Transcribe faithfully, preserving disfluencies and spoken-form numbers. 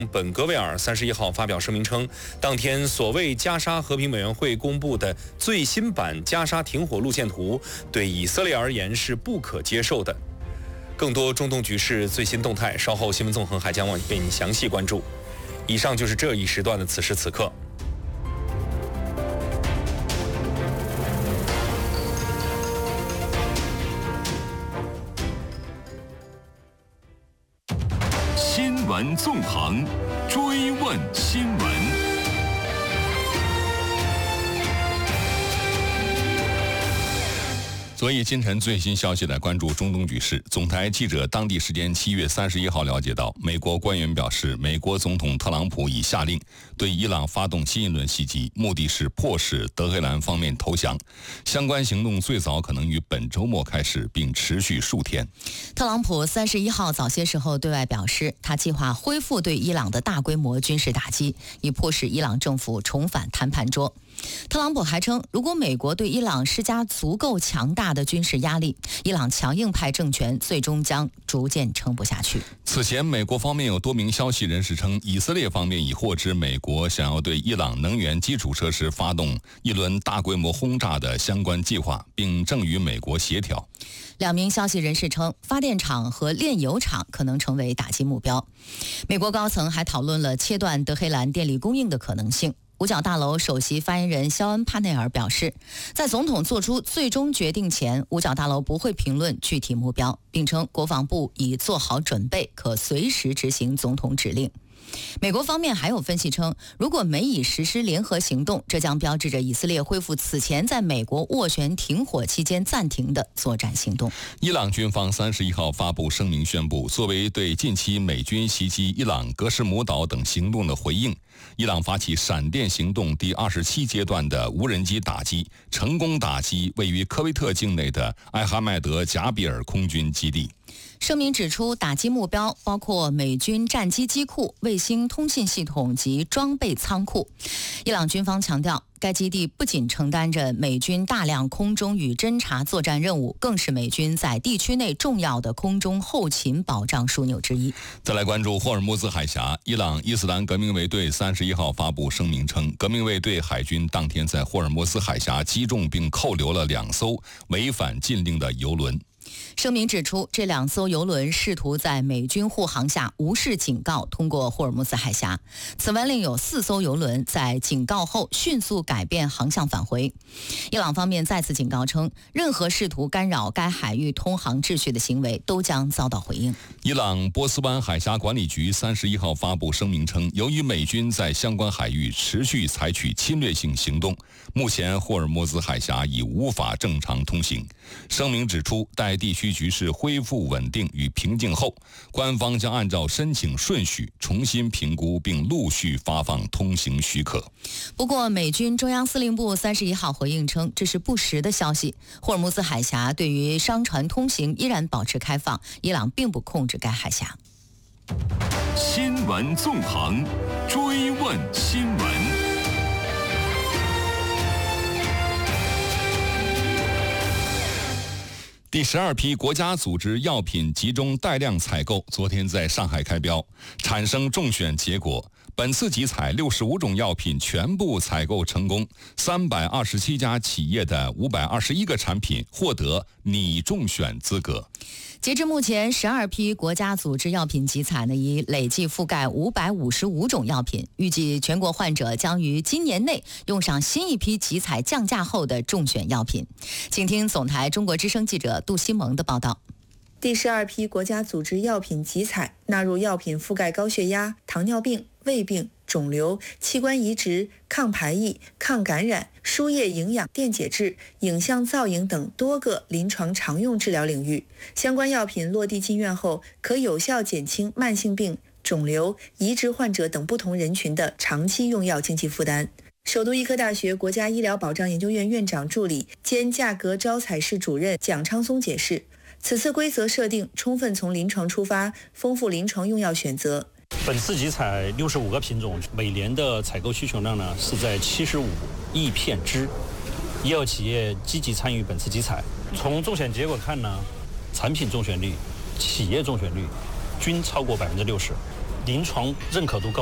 本戈维尔三十一号发表声明称，当天所谓加沙和平委员会公布的最新版加沙停火路线图，对以色列而言是不可接受的。更多中东局势最新动态，稍后新闻纵横还将为你详细关注。以上就是这一时段的此时此刻。 新闻纵横，追问新闻。昨夜今晨最新消息来关注中东局势。总台记者当地时间七月三十一号了解到，美国官员表示，美国总统特朗普已下令对伊朗发动新一轮袭击，目的是迫使德黑兰方面投降。相关行动最早可能于本周末开始，并持续数天。 特朗普三十一号早些时候对外表示，他计划恢复对伊朗的大规模军事打击，以迫使伊朗政府重返谈判桌。特朗普还称，如果美国对伊朗施加足够强大的军事压力，伊朗强硬派政权最终将逐渐撑不下去。 此前，美国方面有多名消息人士称，以色列方面已获知美国想要对伊朗能源基础设施发动一轮大规模轰炸的相关计划，并正与美国协调。 两名消息人士称，发电厂和炼油厂可能成为打击目标。美国高层还讨论了切断德黑兰电力供应的可能性。五角大楼首席发言人肖恩·帕内尔表示，在总统做出最终决定前，五角大楼不会评论具体目标，并称国防部已做好准备，可随时执行总统指令。美国方面还有分析称，如果美以实施联合行动，这将标志着以色列恢复此前在美国斡旋停火期间暂停的作战行动。 伊朗军方三十一号发布声明宣布，作为对近期美军袭击伊朗格什姆岛等行动的回应，伊朗发起闪电行动第二十七阶段的无人机打击，成功打击位于科威特境内的艾哈迈德贾比尔空军基地。 声明指出，打击目标包括美军战机机库、卫星通信系统及装备仓库。伊朗军方强调，该基地不仅承担着美军大量空中与侦察作战任务，更是美军在地区内重要的空中后勤保障枢纽之一。 再来关注霍尔木兹海峡，伊朗伊斯兰革命卫队三十一号发布声明称，革命卫队海军当天在霍尔木兹海峡击中并扣留了两艘违反禁令的油轮。 声明指出，这两艘油轮试图在美军护航下无视警告通过霍尔木兹海峡。此外，另有四艘油轮在警告后迅速改变航向返回。伊朗方面再次警告称，任何试图干扰该海域通航秩序的行为都将遭到回应。 伊朗波斯湾海峡管理局三十一号发布声明称，由于美军在相关海域持续采取侵略性行动，目前霍尔木兹海峡已无法正常通行。声明指出，待地区局势恢复稳定与平静后，官方将按照申请顺序重新评估并陆续发放通行许可。 不过，美军中央司令部三十一号回应称，这是不实的消息。霍尔木兹海峡对于商船通行依然保持开放，伊朗并不控制该海峡。 新闻纵横，追问新闻。第十二批国家组织药品集中带量采购昨天在上海开标，产生中选结果。本次集采六十五种药品全部采购成功，三百二十七家企业的五百二十一个产品获得拟中选资格。 截至目前，十二批国家组织药品集采呢，已累计覆盖五百五十五种药品，预计全国患者将于今年内用上新一批集采降价后的中选药品。请听总台中国之声记者杜西蒙的报道。 第十二批国家组织药品集采纳入药品覆盖高血压、糖尿病、胃病、肿瘤、器官移植、抗排异、抗感染、输液营养、电解质、影像造影等多个临床常用治疗领域。相关药品落地进院后，可有效减轻慢性病、肿瘤、移植患者等不同人群的长期用药经济负担。首都医科大学国家医疗保障研究院院长助理兼价格招采室主任蒋昌松解释，此次规则设定充分从临床出发，丰富临床用药选择。 本次集采六十五个品种，每年的采购需求量呢是在七十五亿片支。医药企业积极参与本次集采，从中选结果看呢，产品中选率、企业中选率均超过百分之六十。 临床认可度高。